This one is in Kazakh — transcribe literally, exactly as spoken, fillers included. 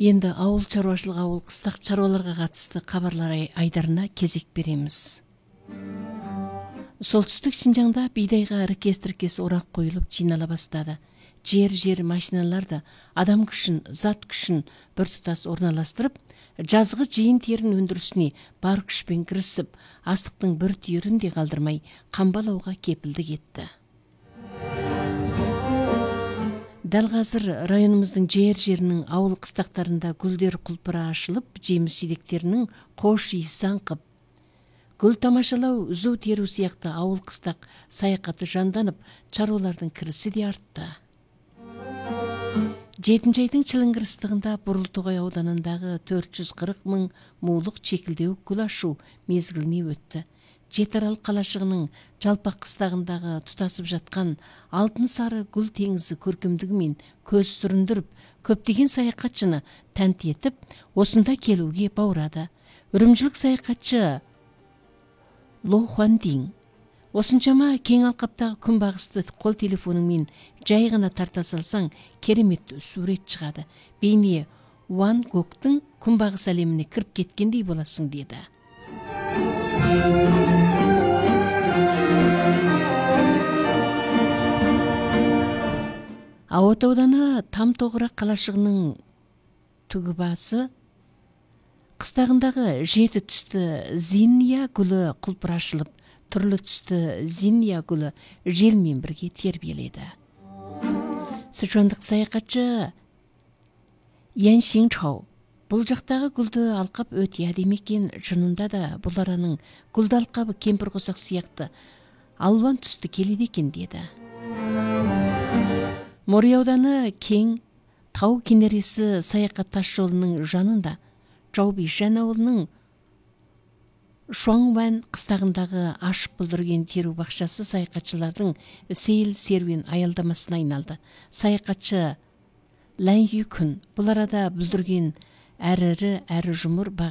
Енді ауыл чаруашылығы ауыл қыстақ чаруаларға қатысты кабарлар айдарына кезек береміз. Солтүстік Синжаңда бидайға іркес-тіркес орақ қойылып жинала бастады. Жер-жер машиналарды адам күшін, зат күшін бір тұтас орналастырып, жазғы жиын терін өндірісіне бар күшпен кірісіп, астықтың бір түйірін де қалдырмай қамбалауға кепілдік етті. Дәл қазір районымыздың жер-жерінің ауыл қыстақтарында гүлдер құлпыра ашылып, жеміс жидектерінің қош иісі аңқып, гүл тамашалау, үзу теру сияқты ауыл қыстақ саяхаты жанданып, чаруалардың кірісі де артты. Жетінші айдың чылыңгыр ыстығында Бурултоғай ауданындағы төрт жүз қырық мың муулық чекілдеуік гүл ашу мезгіліне өтті. Жетарал қалашығының жалпақ қыстағындағы тұтасып жатқан алтын сары гүл теңізі көркемдігімен көз сүріндіріп, көптеген саяхатшыны тәнті етіп, осында келуге баурады. Үрімжілік саяхатшы Ло Хуандин осыншама кең алқаптағы күнбағысты қол телефонымен жай ғана тарта салсаң, керемет сурет шығады. Бейне Ван Гогтың күнбағыс әлеміне кіріп кеткендей боласың деді. Ауат ауданы Тамтоғырақ қалашығының түгібасы қыстағындағы жеті түсті зинния гүлі құлпырашылып, түрлі түсті зинния гүлі желмен бірге тербеледі. Сычуандық саяхатшы Ян Синчхау бұл жақтағы гүлді алқап өте әдемі екен, шынында да бұл араның гүлді алқабы кемпір қосақ сияқты алуан түсті келеді екен деді. Морей ауданы кең тау кенересі саяхат тас жолының жанында Жаубишан ауылының Шуаңван қыстағындағы ашық бүлдірген теру бақшасы саяхатшылардың сейіл серуен аялдамасына айналды. Саяхатшы Лән Юкүн бұл арада бүлдірген әрі әрі жұмыр